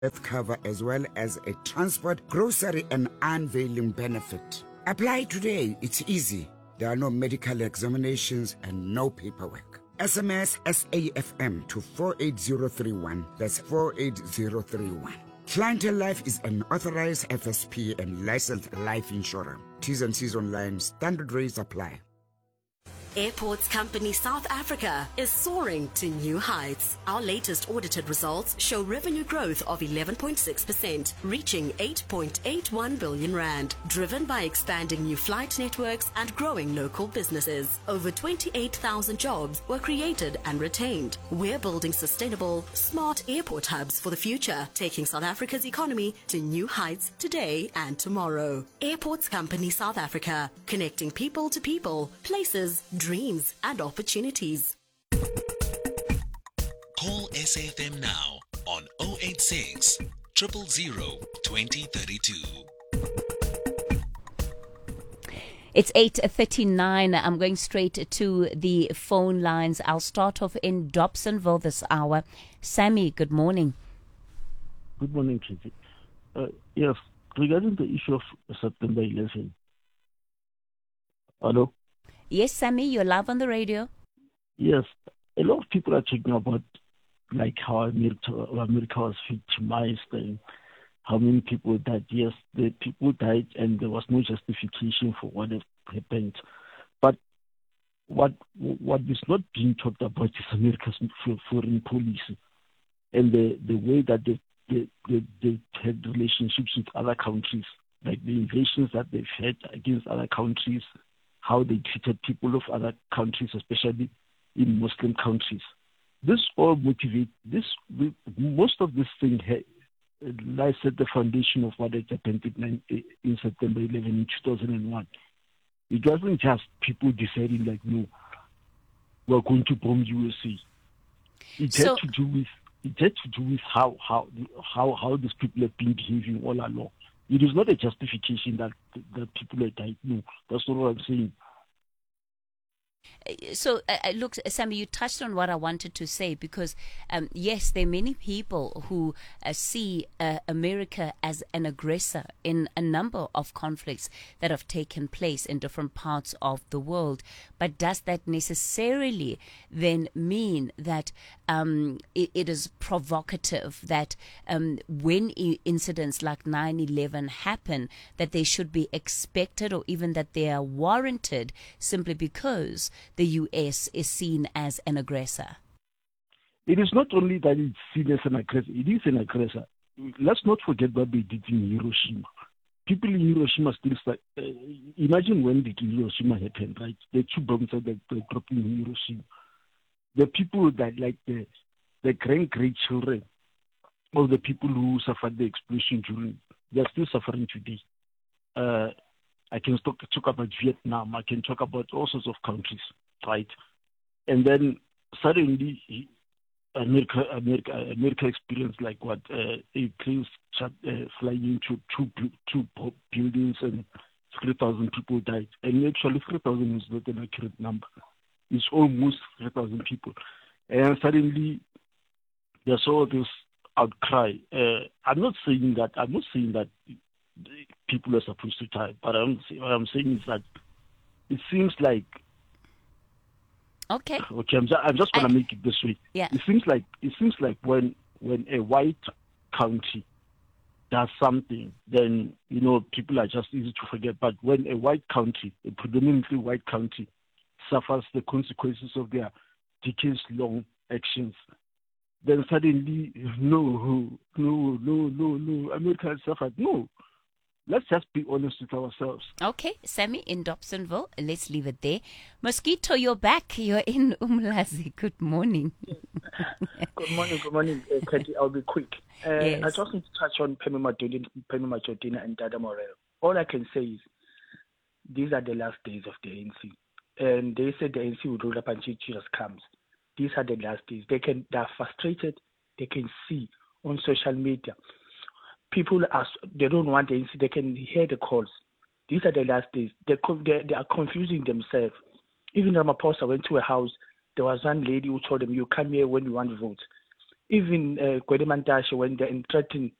health cover as well as a transport, grocery and unveiling benefit. Apply today. It's easy. There are no medical examinations and no paperwork. SMS SAFM to 48031. That's 48031. Clientele Life is an authorized FSP and licensed life insurer. T's and C's online. Standard rates apply. Airports Company South Africa is soaring to new heights. Our latest audited results show revenue growth of 11.6%, reaching 8.81 billion rand, driven by expanding new flight networks and growing local businesses. Over 28,000 jobs were created and retained. We're building sustainable, smart airport hubs for the future, taking South Africa's economy to new heights today and tomorrow. Airports Company South Africa, connecting people to people, places, dreams and opportunities. Call SAFM now on 086 000 2032. It's 8:39. I'm going straight to the phone lines. I'll start off in Dobsonville this hour. Sammy, good morning. Good morning, Tracy. Yes, regarding the issue of September 11. Hello? Yes, Sammy, you're live on the radio. Yes, a lot of people are talking about like how America was victimized and how many people died. Yes, the people died and there was no justification for what had happened. But what is not being talked about is America's foreign policy and the way that they had relationships with other countries, like the invasions that they've had against other countries, how they treated people of other countries, especially in Muslim countries. This all motivates this. Most of this thing lies at the foundation of what had happened in September 11 in 2001. It wasn't just people deciding like, no, we're going to bomb USA. It had to do with how these people have been behaving all along. It is not a justification that people have died. No, that's not what I'm saying. So, look, Sammy, you touched on what I wanted to say because, yes, there are many people who see America as an aggressor in a number of conflicts that have taken place in different parts of the world. But does that necessarily then mean that it is provocative that when incidents like 9/11 happen, that they should be expected or even that they are warranted simply because the U.S. is seen as an aggressor? It is not only that it's seen as an aggressor, it is an aggressor. Let's not forget what they did in Hiroshima. People in Hiroshima still start, imagine when the Hiroshima happened, right? The two bombs that they dropped in Hiroshima. The people that, like the great children of the people who suffered the explosion they're still suffering today. I can talk about Vietnam. I can talk about all sorts of countries, right? And then suddenly, America experienced like what airplanes flying into two buildings and 3,000 people died. And actually, 3,000 is not an accurate number. It's almost 3,000 people. And suddenly, there's all this outcry. I'm not saying that people are supposed to die, but what I'm saying is that it seems like okay. I'm just gonna make it this way. Yeah. It seems like when a white country does something, then people are just easy to forget. But when a white country, a predominantly white country, suffers the consequences of their decades-long actions, then suddenly no, America has suffered. No. Let's just be honest with ourselves. Okay, Sammy in Dobsonville. Let's leave it there. Mosquito, you're back. You're in Umlazi. Good morning. Good morning, Katie. I'll be quick. Yes. I just need to touch on Pemi Majortina and Dada Morel. All I can say is these are the last days of the ANC. And they said the ANC would roll up until Jesus comes. These are the last days. They are frustrated. They can see on social media. People they don't want the ANC. They can hear the calls. These are the last days. They are confusing themselves. Even Ramaphosa went to a house. There was one lady who told him, "You come here when you want to vote." even Gwede Mantashe, when they threatened